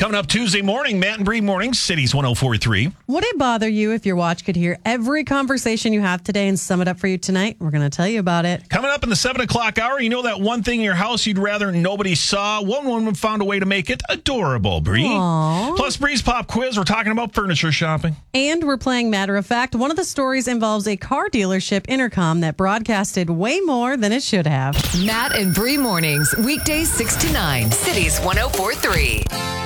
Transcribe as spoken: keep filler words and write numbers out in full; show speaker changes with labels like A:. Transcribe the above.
A: Coming up Tuesday morning, Matt and Bree mornings, Cities one oh four point three.
B: Would it bother you if your watch could hear every conversation you have today and sum it up for you tonight? We're going to tell you about it.
A: Coming up in the seven o'clock hour, you know that one thing in your house you'd rather nobody saw? One woman found a way to make it adorable, Bree.
B: Aww.
A: Plus, Bree's Pop Quiz, we're talking about furniture shopping.
B: And we're playing Matter of Fact. One of the stories involves a car dealership intercom that broadcasted way more than it should have.
C: Matt and Bree mornings, weekdays six to nine, Cities one oh four point three.